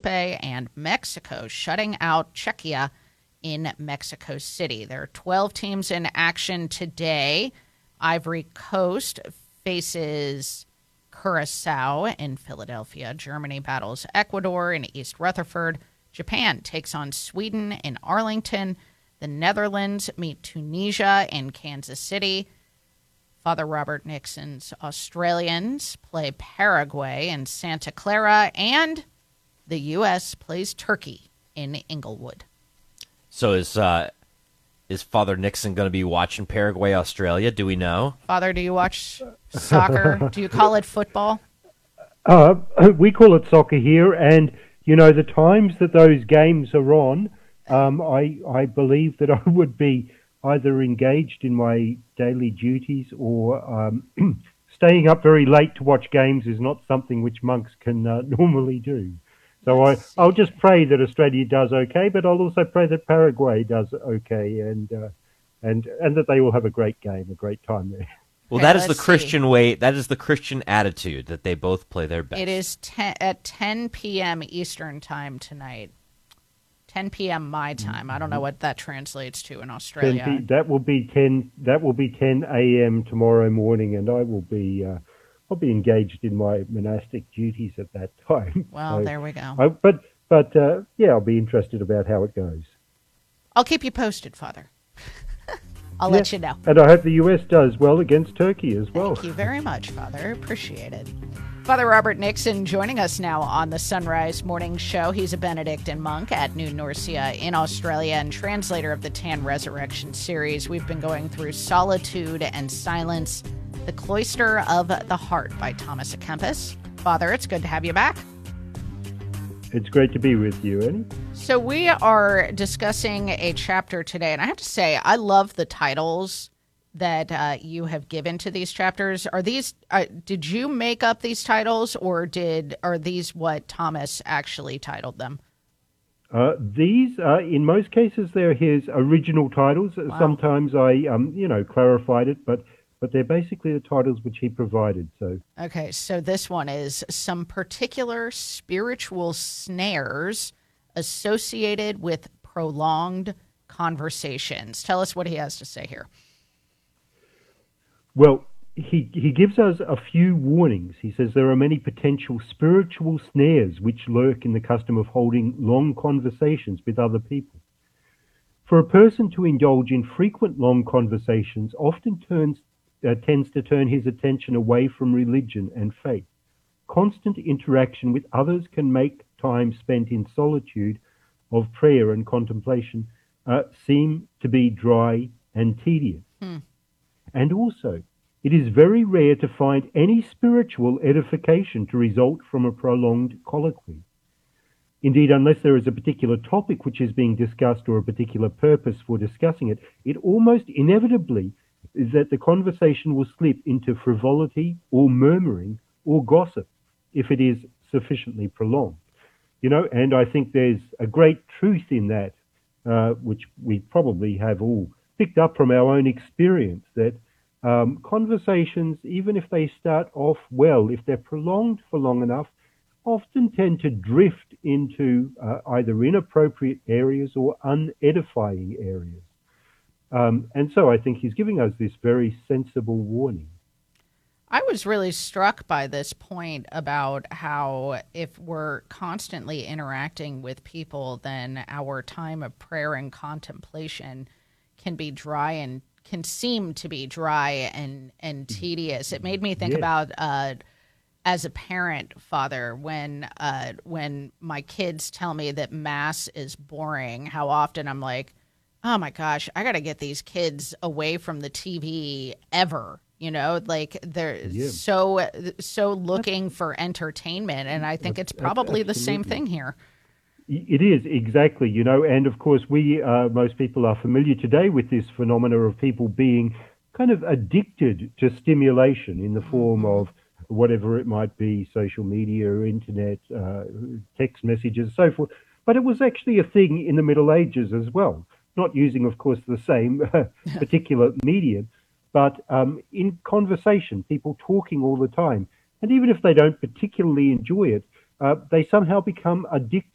and Mexico shutting out Czechia in Mexico City. There are 12 teams in action today. Ivory Coast faces Curacao in Philadelphia. Germany battles Ecuador in East Rutherford. Japan takes on Sweden in Arlington. The Netherlands meet Tunisia in Kansas City. Father Robert Nixon's Australians play Paraguay in Santa Clara. And the U.S. plays Turkey in Inglewood. So is Father Nixon going to be watching Paraguay, Australia? Do we know? Father, do you watch soccer? Do you call it football? We call it soccer here, and the times that those games are on, I believe that I would be either engaged in my daily duties or staying up very late to watch games is not something which monks can normally do. So I'll just pray that Australia does okay, but I'll also pray that Paraguay does okay, and that they will have a great game, a great time there. Well, that is the Christian way. That is the Christian attitude, that they both play their best. It is at 10 p.m. Eastern time tonight. 10 p.m. my time. I don't know what that translates to in Australia. That will be 10 a.m. tomorrow morning, and I will be I'll be engaged in my monastic duties at that time. Well, so, there we go. I'll be interested about how it goes. I'll keep you posted, Father. I'll let you know. And I hope the U.S. does well against Turkey as well. Thank you very much, Father. Appreciate it. Father Robert Nixon joining us now on the Sunrise Morning Show. He's a Benedictine monk at New Norcia in Australia and translator of the Tan Resurrection series. We've been going through Solitude and Silence, The Cloister of the Heart by Thomas à Kempis. Father, it's good to have you back. It's great to be with you, Annie. So we are discussing a chapter today, and I have to say, I love the titles that you have given to these chapters. Are these? Did you make up these titles, or are these what Thomas actually titled them? These, in most cases, they're his original titles. Wow. Sometimes I, clarified it, but they're basically the titles which he provided. So okay, so this one is Some Particular Spiritual Snares Associated with Prolonged Conversations. Tell us what he has to say here. Well, he gives us a few warnings. He says there are many potential spiritual snares which lurk in the custom of holding long conversations with other people. For a person to indulge in frequent long conversations often tends to turn his attention away from religion and faith. Constant interaction with others can make time spent in solitude of prayer and contemplation seem to be dry and tedious. And also, it is very rare to find any spiritual edification to result from a prolonged colloquy. Indeed, unless there is a particular topic which is being discussed or a particular purpose for discussing it, it almost inevitably is that the conversation will slip into frivolity or murmuring or gossip if it is sufficiently prolonged. And I think there's a great truth in that, which we probably have all picked up from our own experience, that conversations, even if they start off well, if they're prolonged for long enough, often tend to drift into either inappropriate areas or unedifying areas. And so I think he's giving us this very sensible warning. I was really struck by this point about how if we're constantly interacting with people, then our time of prayer and contemplation can be dry and can seem to be dry and tedious. It made me think about as a parent, Father, when my kids tell me that Mass is boring, how often I'm like, oh my gosh, I got to get these kids away from the TV ever. Like they're so looking for entertainment, and I think it's probably the same thing here. It is, exactly, and of course most people are familiar today with this phenomena of people being kind of addicted to stimulation in the form of whatever it might be, social media, internet, text messages, so forth. But it was actually a thing in the Middle Ages as well, not using, of course, the same particular medium, but in conversation, people talking all the time. And even if they don't particularly enjoy it, they somehow become addicted